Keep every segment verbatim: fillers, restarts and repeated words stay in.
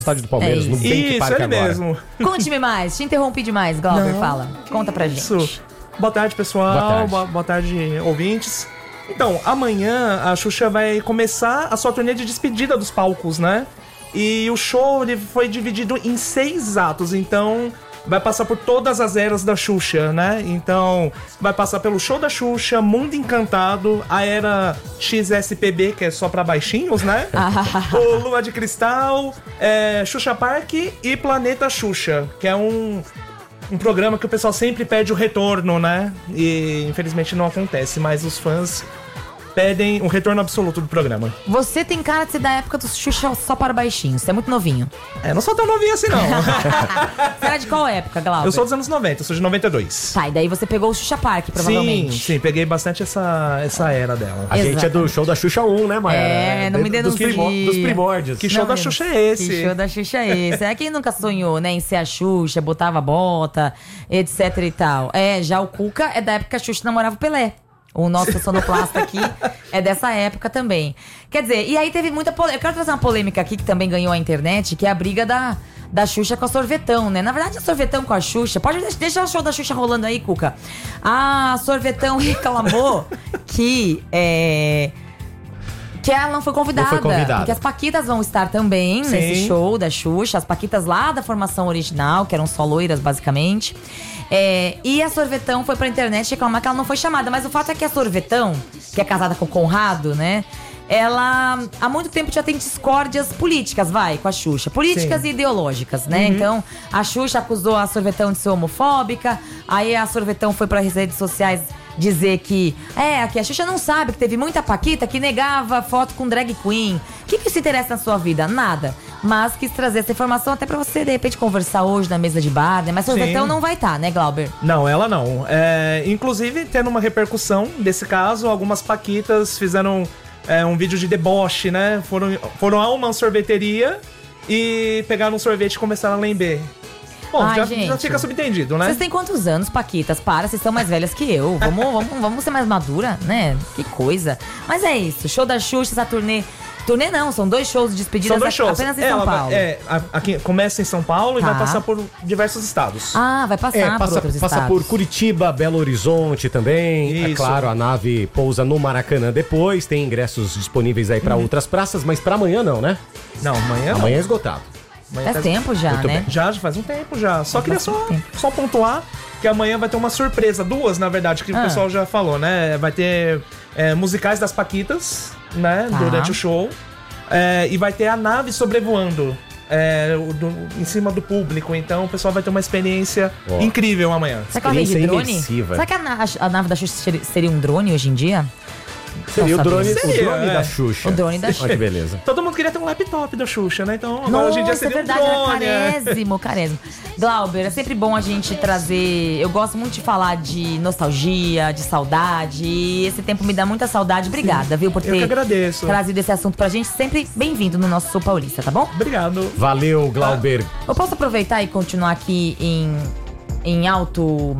Estádio do Palmeiras, É no isso. Bank Isso, Park ele agora. mesmo. Conte-me mais, te interrompi demais, Glauber, Não, fala. Conta pra gente. Isso. Boa tarde, pessoal. Boa tarde. Boa, boa tarde, ouvintes. Então, amanhã a Xuxa vai começar a sua turnê de despedida dos palcos, né? E o show ele foi dividido em seis atos, então vai passar por todas as eras da Xuxa, né? Então, vai passar pelo show da Xuxa, Mundo Encantado, a era X S P B, que é só pra baixinhos, né? O Lua de Cristal, é, Xuxa Park e Planeta Xuxa, que é um... Um programa que o pessoal sempre pede o retorno, né? E infelizmente não acontece, mas os fãs pedem um retorno absoluto do programa. Você tem cara de ser da época do Xuxa só para baixinhos, você é muito novinho. É, não sou tão novinho assim, não. Você era de qual época, Glauber? Eu sou dos anos noventa, eu sou de noventa e dois. Tá, e daí você pegou o Xuxa Park, provavelmente. Sim, sim, peguei bastante essa, essa era dela. A gente é do Exatamente. show da Xuxa um, né, Maia? É, não me dos, denuncie. primó- dos primórdios. Que show Não, da meu, Xuxa é esse? Que show da Xuxa é esse? É quem nunca sonhou, né, em ser a Xuxa, botava bota, etc e tal. É, já o Cuca é da época que a Xuxa namorava o Pelé. O nosso sonoplasta aqui é dessa época também. Quer dizer, e aí teve muita polêmica. Eu quero trazer uma polêmica aqui que também ganhou a internet, que é a briga da, da Xuxa com a Sorvetão, né? Na verdade, a Sorvetão com a Xuxa... Pode deixar o show da Xuxa rolando aí, Cuca. A Sorvetão reclamou que... É, que ela não foi convidada. Não foi convidada. Porque as Paquitas vão estar também Sim. nesse show da Xuxa. As Paquitas lá da formação original, que eram só loiras, basicamente. É, e a Sorvetão foi pra internet reclamar que ela não foi chamada. Mas o fato é que a Sorvetão, que é casada com o Conrado, né? Ela há muito tempo já tem discórdias políticas, vai, com a Xuxa. Políticas Sim. e ideológicas, né? Então, a Xuxa acusou a Sorvetão de ser homofóbica. Aí a Sorvetão foi para as redes sociais dizer que... É, que a Xuxa não sabe que teve muita paquita que negava foto com drag queen. O que, que isso interessa na sua vida? Nada. Mas quis trazer essa informação até pra você, de repente, conversar hoje na mesa de bar, né? Mas a Sorvetão Sim. não vai estar, né, Glauber? Não, ela não. É, inclusive, tendo uma repercussão desse caso, algumas paquitas fizeram é, um vídeo de deboche, né? Foram, foram a uma sorveteria e pegaram um sorvete e começaram a lamber. Bom, Ai, já, gente. já fica subentendido, né? Vocês têm quantos anos, Paquitas? Para, vocês são mais velhas que eu. Vamos, vamos, vamos ser mais madura, né? Que coisa. Mas é isso, show da Xuxa, essa turnê... Turnê não, são dois shows de despedida São dois shows. apenas em Ela São vai- Paulo. É, a- aqui começa em São Paulo e Tá. vai passar por diversos estados. Ah, vai passar É, por passa, outros passa estados. por Curitiba, Belo Horizonte também. É Isso. claro, a nave pousa no Maracanã depois. Tem ingressos disponíveis aí pra Uhum. outras praças, mas pra amanhã não, né? Não, amanhã não. Amanhã é esgotado. Amanhã Faz tá- tempo já, Muito né? bem. Já, já faz um tempo já. Só queria só, bastante só pontuar que amanhã vai ter uma surpresa. Duas, na verdade, que Ah. o pessoal já falou, né? Vai ter é, musicais das Paquitas, né? Tá. Durante o show. É, e vai ter a nave sobrevoando é, o- do- em cima do público. Então o pessoal vai ter uma experiência Ó. incrível amanhã. Será que ela vem de Experiência drone? imersiva. Será que a, na- a nave da Xuxa seria- seria um drone hoje em dia? Seria o Nossa, drone, Deus. o Seria, drone é. da Xuxa. O drone da Olha Xuxa. que beleza. Todo mundo queria ter um laptop da Xuxa, né? Então agora Nossa, hoje em dia é seria verdade, um drone. era é. carésimo, carésimo. Glauber, é sempre bom a gente trazer... Eu gosto muito de falar de nostalgia, de saudade. E esse tempo me dá muita saudade. Obrigada, viu, por Eu que ter agradeço. trazido esse assunto pra gente. Sempre bem-vindo no nosso Sul Paulista, tá bom? Obrigado. Valeu, Glauber. Eu posso aproveitar e continuar aqui em, em alto...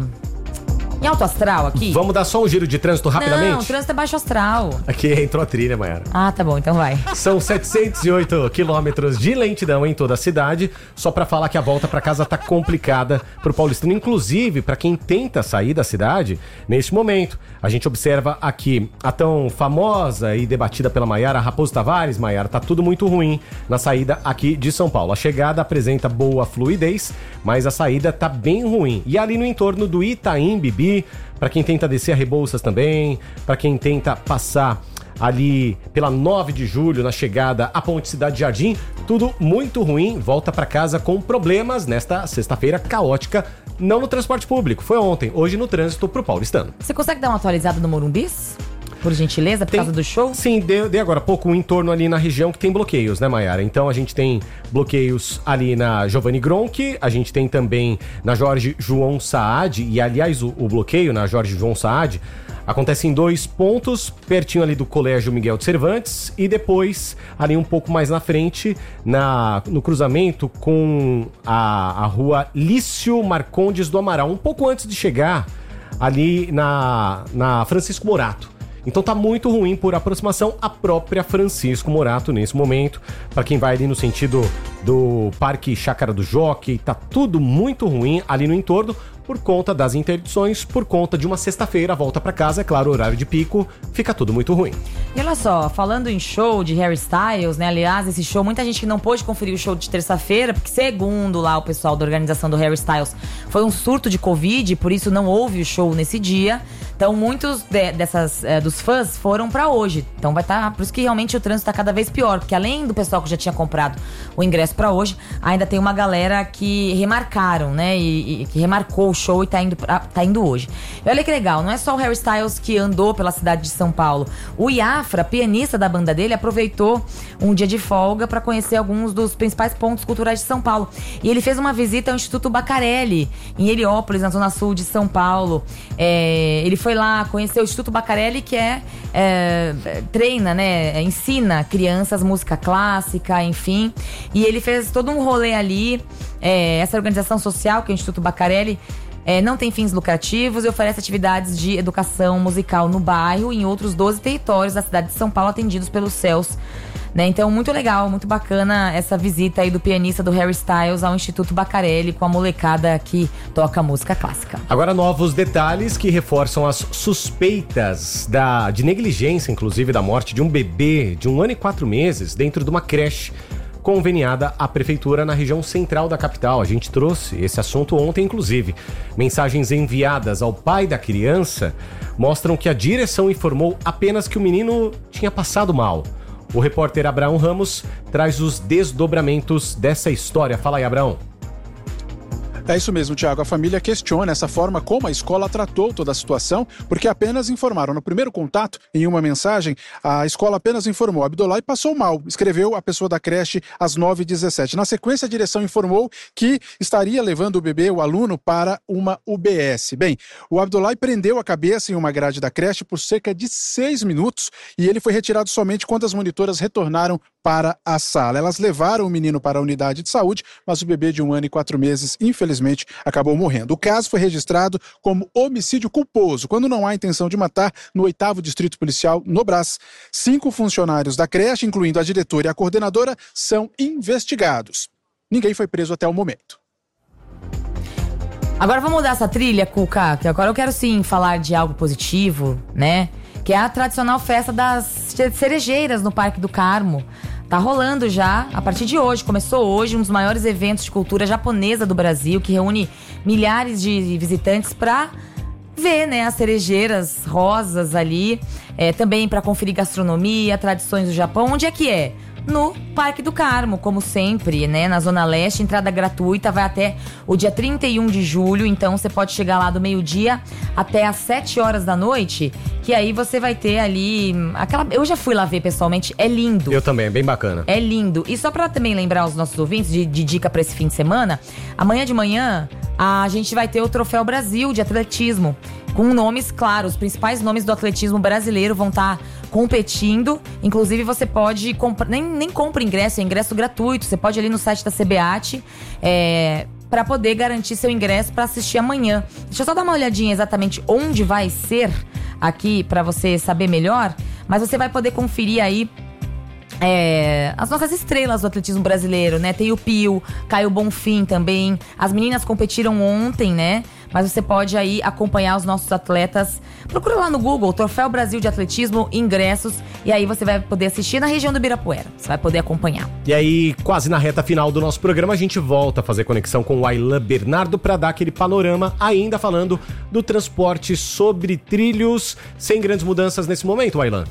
Em alto astral aqui? Vamos dar só um giro de trânsito rapidamente? Não, o trânsito é baixo astral. Aqui entrou a trilha, Mayara. Ah, tá bom, então vai. São setecentos e oito quilômetros de lentidão em toda a cidade. Só pra falar que a volta pra casa tá complicada pro paulistano, inclusive pra quem tenta sair da cidade neste momento. A gente observa aqui a tão famosa e debatida pela Mayara, Raposo Tavares. Mayara, tá tudo muito ruim na saída aqui de São Paulo. A chegada apresenta boa fluidez, mas a saída tá bem ruim. E ali no entorno do Itaim Bibi, pra quem tenta descer a Rebouças também, pra quem tenta passar ali pela nove de julho, na chegada à Ponte Cidade Jardim, tudo muito ruim, volta pra casa com problemas nesta sexta-feira caótica, não no transporte público, foi ontem, hoje no trânsito pro paulistano. Você consegue dar uma atualizada no Morumbis? Por gentileza, por Tem- causa do show? Sim, dei, dei agora há pouco um entorno ali na região que tem bloqueios, né, Mayara? Então a gente tem bloqueios ali na Giovanni Gronchi, a gente tem também na Jorge João Saad, e aliás o, o bloqueio na Jorge João Saad acontece em dois pontos, pertinho ali do Colégio Miguel de Cervantes, e depois ali um pouco mais na frente, na, no cruzamento com a, a rua Lício Marcondes do Amaral, um pouco antes de chegar ali na, na Francisco Morato. Então tá muito ruim por aproximação à própria Francisco Morato nesse momento. Para quem vai ali no sentido do Parque Chácara do Jockey, tá tudo muito ruim ali no entorno, por conta das interdições, por conta de uma sexta-feira, volta pra casa, é claro, horário de pico, fica tudo muito ruim. E olha só, falando em show de Harry Styles, né, aliás, esse show, muita gente que não pôde conferir o show de terça-feira, porque segundo lá o pessoal da organização do Harry Styles, foi um surto de Covid, por isso não houve o show nesse dia, então muitos de, dessas, é, dos fãs foram pra hoje, então vai estar, tá, por isso que realmente o trânsito tá cada vez pior, porque além do pessoal que já tinha comprado o ingresso pra hoje, ainda tem uma galera que remarcaram, né, e, e que remarcou o show e tá indo, pra, tá indo hoje. E olha que legal, não é só o Harry Styles que andou pela cidade de São Paulo. O Iafra, pianista da banda dele, aproveitou um dia de folga para conhecer alguns dos principais pontos culturais de São Paulo. E ele fez uma visita ao Instituto Bacarelli, em Heliópolis, na zona sul de São Paulo. É, ele foi lá conhecer o Instituto Bacarelli, que é, é treina, né, ensina crianças música clássica, enfim. E ele fez todo um rolê ali. É, essa organização social, que é o Instituto Bacarelli, É, não tem fins lucrativos e oferece atividades de educação musical no bairro e em outros doze territórios da cidade de São Paulo atendidos pelos C E Ls. Né? Então, muito legal, muito bacana essa visita aí do pianista do Harry Styles ao Instituto Bacarelli com a molecada que toca música clássica. Agora, novos detalhes que reforçam as suspeitas da, de negligência, inclusive, da morte de um bebê de um ano e quatro meses dentro de uma creche conveniada à prefeitura na região central da capital. A gente trouxe esse assunto ontem, inclusive. Mensagens enviadas ao pai da criança mostram que a direção informou apenas que o menino tinha passado mal. O repórter Abraão Ramos traz os desdobramentos dessa história. Fala aí, Abraão. É isso mesmo, Thiago. A família questiona essa forma como a escola tratou toda a situação, porque apenas informaram. No primeiro contato, em uma mensagem, a escola apenas informou: Abdolai passou mal, escreveu a pessoa da creche às nove e dezessete. Na sequência, a direção informou que estaria levando o bebê, o aluno, para uma U B S. Bem, o Abdolai prendeu a cabeça em uma grade da creche por cerca de seis minutos e ele foi retirado somente quando as monitoras retornaram para a sala. Elas levaram o menino para a unidade de saúde, mas o bebê de um ano e quatro meses, infelizmente, acabou morrendo. O caso foi registrado como homicídio culposo, quando não há intenção de matar, no oitavo Distrito Policial, no Brás. Cinco funcionários da creche, incluindo a diretora e a coordenadora, são investigados. Ninguém foi preso até o momento. Agora vamos mudar essa trilha, Cuca, que agora eu quero sim falar de algo positivo, né? Que é a tradicional festa das cerejeiras no Parque do Carmo. Tá rolando já, a partir de hoje, começou hoje, um dos maiores eventos de cultura japonesa do Brasil, que reúne milhares de visitantes para ver, né, as cerejeiras rosas ali, é, também para conferir gastronomia, tradições do Japão. Onde é que é? No Parque do Carmo, como sempre, né, na Zona Leste, entrada gratuita, vai até o dia trinta e um de julho, então você pode chegar lá do meio-dia até às sete horas da noite, que aí você vai ter ali aquela... Eu já fui lá ver pessoalmente, é lindo. Eu também, é bem bacana. É lindo. E só pra também lembrar os nossos ouvintes de, de dica pra esse fim de semana, amanhã de manhã a gente vai ter o Troféu Brasil de atletismo, com nomes, claro, os principais nomes do atletismo brasileiro vão estar competindo. Inclusive, você pode comprar, nem, nem compra ingresso, é ingresso gratuito. Você pode ir ali no site da C B A T é, para poder garantir seu ingresso para assistir amanhã. Deixa eu só dar uma olhadinha exatamente onde vai ser aqui para você saber melhor, mas você vai poder conferir aí É, as nossas estrelas do atletismo brasileiro, né? Tem o Pio, Caio Bonfim também. As meninas competiram ontem, né? Mas você pode aí acompanhar os nossos atletas. Procura lá no Google, Troféu Brasil de Atletismo, ingressos. E aí você vai poder assistir na região do Ibirapuera. Você vai poder acompanhar. E aí, quase na reta final do nosso programa, a gente volta a fazer conexão com o Aylan Bernardo para dar aquele panorama, ainda falando do transporte sobre trilhos, sem grandes mudanças nesse momento, Aylan.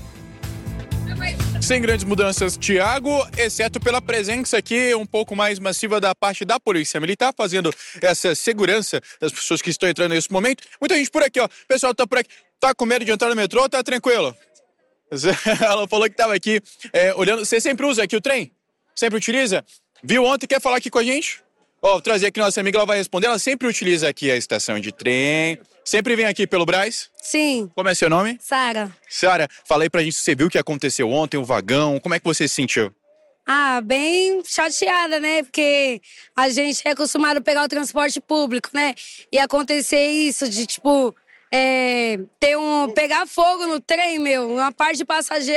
Sem grandes mudanças, Thiago, exceto pela presença aqui um pouco mais massiva da parte da Polícia Militar, fazendo essa segurança das pessoas que estão entrando nesse momento. Muita gente por aqui, ó. O pessoal tá por aqui. Tá com medo de entrar no metrô, tá tranquilo? Ela falou que tava aqui é, olhando. Você sempre usa aqui o trem? Sempre utiliza? Viu ontem, quer falar aqui com a gente? Ó, vou trazer aqui nossa amiga, ela vai responder. Ela sempre utiliza aqui a estação de trem. Sempre vem aqui pelo Brás? Sim. Como é seu nome? Sara. Sara, fala aí pra gente se você viu o que aconteceu ontem, o vagão. Como é que você se sentiu? Ah, bem chateada, né? Porque a gente é acostumado a pegar o transporte público, né? E acontecer isso de, tipo, é, ter um... pegar fogo no trem, meu. Uma parte de passageiro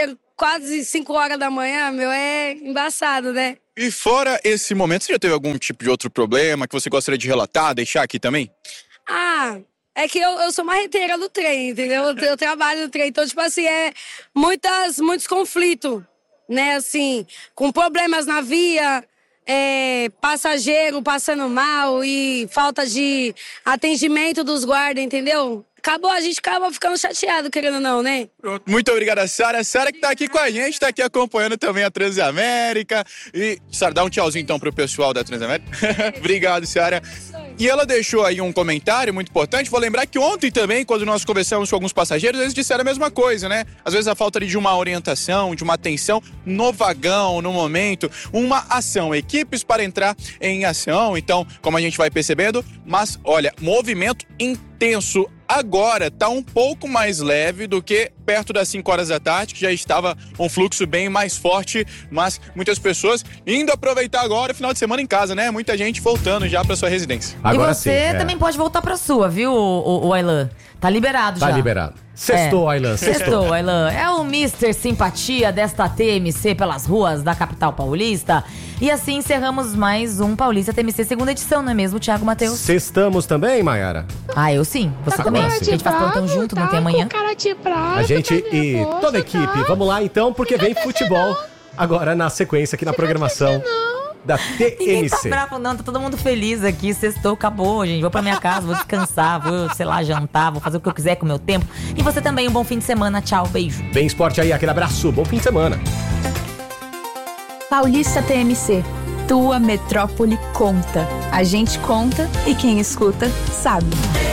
quase cinco horas da manhã, meu, é embaçado, né? E fora esse momento, você já teve algum tipo de outro problema que você gostaria de relatar, deixar aqui também? Ah, é que eu, eu sou marreteira do trem, entendeu? Eu, eu trabalho no trem, então, tipo assim, é muitas, muitos conflitos, né? Assim, com problemas na via, é, passageiro passando mal e falta de atendimento dos guardas, entendeu? Acabou, a gente acaba ficando chateado, querendo ou não, né? Pronto. Muito obrigada, Sara. A Sara que tá aqui com a gente, tá aqui acompanhando também a Transamérica. E, Sara, dá um tchauzinho então pro pessoal da Transamérica. Obrigado, Sara. E ela deixou aí um comentário muito importante. Vou lembrar que ontem também, quando nós conversamos com alguns passageiros, eles disseram a mesma coisa, né? Às vezes a falta de uma orientação, de uma atenção no vagão, no momento, uma ação, equipes para entrar em ação. Então, como a gente vai percebendo, mas olha, movimento intenso. Agora tá um pouco mais leve do que perto das cinco horas da tarde, que já estava um fluxo bem mais forte, mas muitas pessoas indo aproveitar agora o final de semana em casa, né? Muita gente voltando já para sua residência. Agora e você sim, é. também pode voltar pra sua, viu, o, o Aylan? Tá liberado Tá já. liberado. Sextou, É. Aylan, sextou. Sextou, Aylan. É o mister Simpatia desta T M C pelas ruas da capital paulista. E assim encerramos mais um Paulista T M C segunda edição, não é mesmo, Thiago Matheus? Sextamos também, Mayara? Ah, eu sim. Você Tá também. com A cara de gente faz plantão junto, não tem amanhã. A gente e toda a equipe. Vamos lá então, porque vem futebol agora na sequência aqui na programação da T M Ninguém tá C. bravo não, tá todo mundo feliz aqui, sextou, acabou, gente. Vou pra minha casa, vou descansar, vou, sei lá, jantar, vou fazer o que eu quiser com o meu tempo. E você também, um bom fim de semana. Tchau, beijo. Bem esporte aí, aquele abraço, bom fim de semana. Paulista T M C. Tua metrópole conta. A gente conta e quem escuta sabe.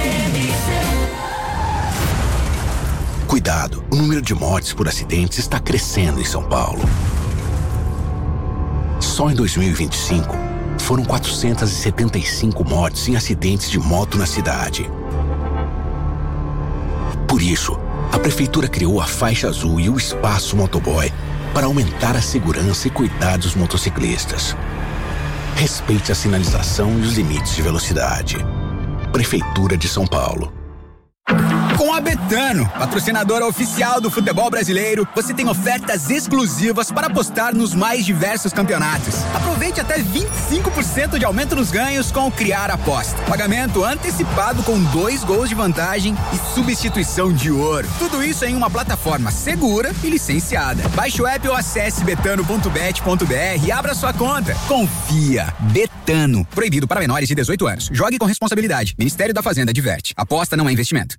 Cuidado, o número de mortes por acidentes está crescendo em São Paulo. Só em dois mil e vinte e cinco, foram quatrocentas e setenta e cinco mortes em acidentes de moto na cidade. Por isso, a Prefeitura criou a Faixa Azul e o Espaço Motoboy para aumentar a segurança e cuidar dos motociclistas. Respeite a sinalização e os limites de velocidade. Prefeitura de São Paulo. Com a Betano, patrocinadora oficial do futebol brasileiro, você tem ofertas exclusivas para apostar nos mais diversos campeonatos. Aproveite até vinte e cinco por cento de aumento nos ganhos com o Criar Aposta. Pagamento antecipado com dois gols de vantagem e substituição de ouro. Tudo isso em uma plataforma segura e licenciada. Baixe o app ou acesse betano ponto bet ponto br e abra sua conta. Confia. Betano. Proibido para menores de dezoito anos. Jogue com responsabilidade. Ministério da Fazenda adverte. Aposta não é investimento.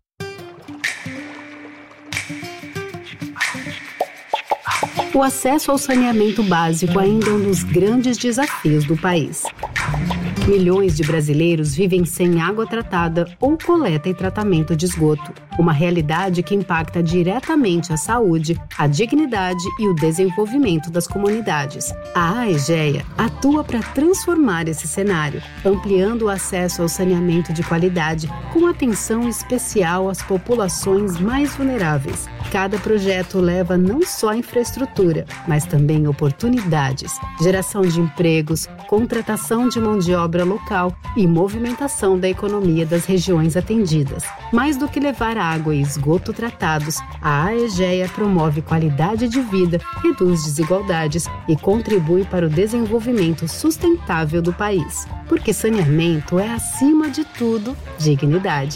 O acesso ao saneamento básico ainda é um dos grandes desafios do país. Milhões de brasileiros vivem sem água tratada ou coleta e tratamento de esgoto. Uma realidade que impacta diretamente a saúde, a dignidade e o desenvolvimento das comunidades. A AEGEA atua para transformar esse cenário, ampliando o acesso ao saneamento de qualidade, com atenção especial às populações mais vulneráveis. Cada projeto leva não só infraestrutura, mas também oportunidades, geração de empregos, contratação de mão de obra local e movimentação da economia das regiões atendidas. Mais do que levar água e esgoto tratados, a AEGEA promove qualidade de vida, reduz desigualdades e contribui para o desenvolvimento sustentável do país. Porque saneamento é, acima de tudo, dignidade.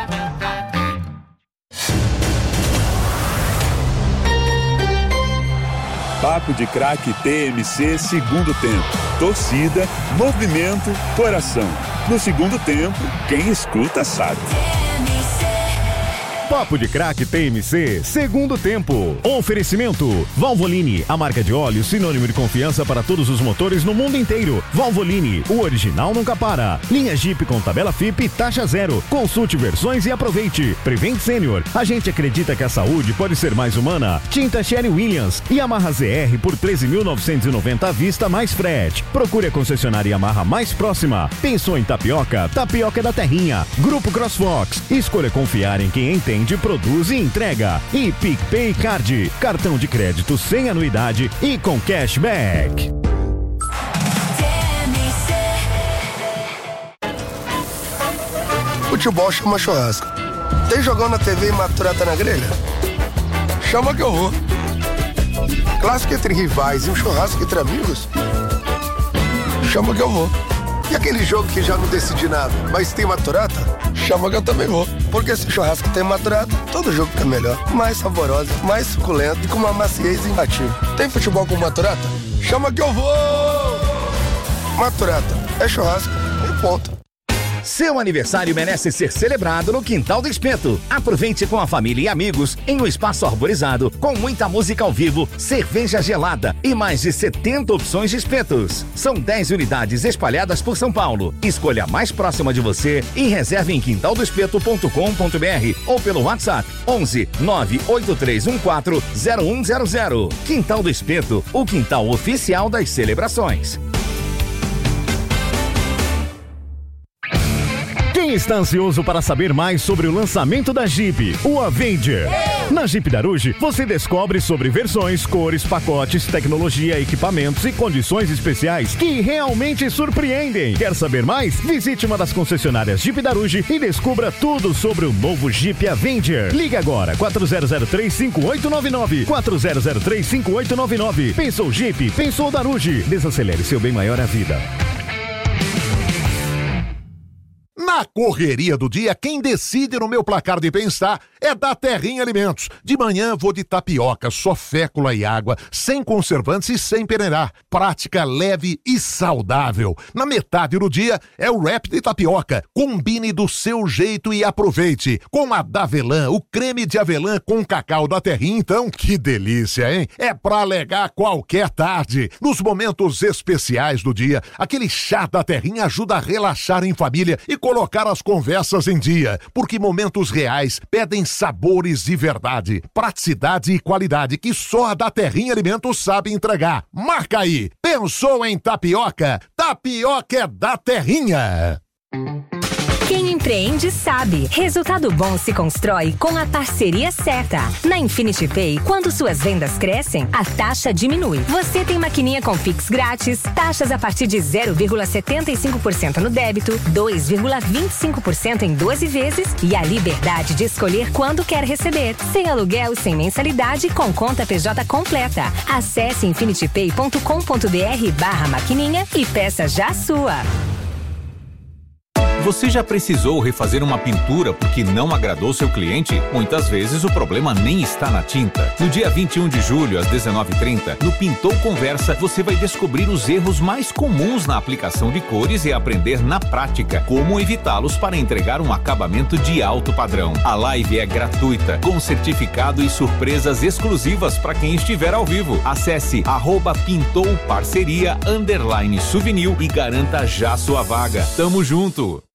Papo de Craque T M C segundo tempo. Torcida, movimento, coração. No segundo tempo, quem escuta sabe. Papo de Craque T M C, segundo tempo. Oferecimento: Valvoline, a marca de óleo sinônimo de confiança para todos os motores no mundo inteiro. Valvoline, o original nunca para. Linha Jeep com tabela F I P e taxa zero. Consulte versões e aproveite. Prevent Senior, a gente acredita que a saúde pode ser mais humana. Tinta Sherry Williams, Yamaha Z R por treze mil novecentos e noventa à vista mais frete. Procure a concessionária Yamaha mais próxima. Pensou em tapioca? Tapioca da Terrinha. Grupo CrossFox, escolha confiar em quem entende, produz e entrega. E PicPay Card, cartão de crédito sem anuidade e com cashback. Futebol chama churrasco. Tem jogão na T V e maturata na grelha? Chama que eu vou. clássico entre rivais e um churrasco entre amigos, chama que eu vou. E aquele jogo que já não decidi nada, mas tem Maturata, chama que eu também vou. Porque se o churrasco tem Maturata, todo jogo fica melhor, mais saborosa, mais suculento e com uma maciez imbatível. Tem futebol com Maturata? Chama que eu vou! Maturata, é churrasco e ponto. Seu aniversário merece ser celebrado no Quintal do Espeto. Aproveite com a família e amigos em um espaço arborizado, com muita música ao vivo, cerveja gelada e mais de setenta opções de espetos. São dez unidades espalhadas por São Paulo. Escolha a mais próxima de você e reserve em quintal do espeto ponto com ponto b r ou pelo WhatsApp onze nove oito três um quatro zero um zero zero. Quintal do Espeto, o quintal oficial das celebrações. Quem está ansioso para saber mais sobre o lançamento da Jeep, o Avenger? Na Jeep Daruge, você descobre sobre versões, cores, pacotes, tecnologia, equipamentos e condições especiais que realmente surpreendem. Quer saber mais? Visite uma das concessionárias Jeep Daruge e descubra tudo sobre o novo Jeep Avenger. Ligue agora, quatro zero zero três cinco oito nove nove, quatro zero zero três cinco oito nove nove. Pensou Jeep? Pensou Daruge. Desacelere seu bem maior à vida. Na correria do dia, quem decide no meu placar de bem-estar é da Terrinha Alimentos. De manhã vou de tapioca, só fécula e água, sem conservantes e sem peneirar. Prática, leve e saudável. Na metade do dia é o wrap de tapioca. Combine do seu jeito e aproveite. Com a Davelã, o creme de avelã com cacau da Terrinha, então, que delícia, hein? É pra alegar qualquer tarde. Nos momentos especiais do dia, aquele chá da Terrinha ajuda a relaxar em família e colocar as conversas em dia, porque momentos reais pedem sabores de verdade, praticidade e qualidade que só a da Terrinha Alimentos sabe entregar. Marca aí! Pensou em tapioca? Tapioca é da Terrinha! Quem empreende sabe. Resultado bom se constrói com a parceria certa. Na Infinity Pay, quando suas vendas crescem, a taxa diminui. Você tem maquininha com Pix grátis, taxas a partir de zero vírgula setenta e cinco por cento no débito, dois vírgula vinte e cinco por cento em doze vezes e a liberdade de escolher quando quer receber. Sem aluguel, sem mensalidade, com conta P J completa. Acesse infinitypay ponto com ponto b r barra maquininha e peça já a sua. Você já precisou refazer uma pintura porque não agradou seu cliente? Muitas vezes o problema nem está na tinta. No dia vinte e um de julho, às dezenove e trinta, no Pintou Conversa, você vai descobrir os erros mais comuns na aplicação de cores e aprender na prática como evitá-los para entregar um acabamento de alto padrão. A live é gratuita, com certificado e surpresas exclusivas para quem estiver ao vivo. Acesse arroba Pintou Parceria underline Souvenir e garanta já sua vaga. Tamo junto!